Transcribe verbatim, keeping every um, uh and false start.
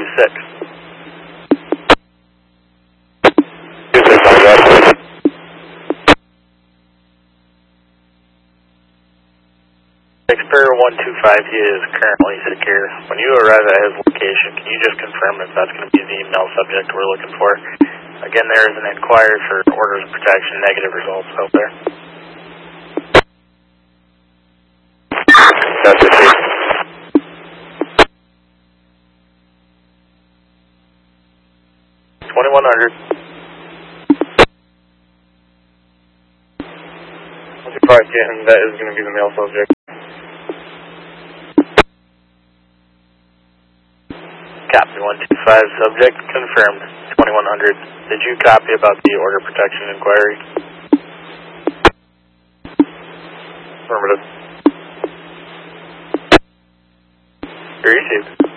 six. two six, I got it. Experior one two five, he is currently secure. When you arrive at his location, can you just confirm if that's going to be the email subject we're looking for? Again, there is an inquiry for orders of protection, negative results out there. That's it, Chief. twenty-one hundred. one two five, yeah, and that is going to be the mail subject. Copy one two five, subject confirmed, twenty-one hundred. Did you copy about the order protection inquiry? Affirmative. You're received.